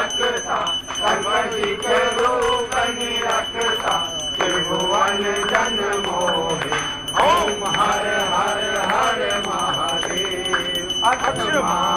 रखता, सर्वजी के रूप निरखता, त्रिभुवन जन मोहे। ओम हर हर हर महादेव।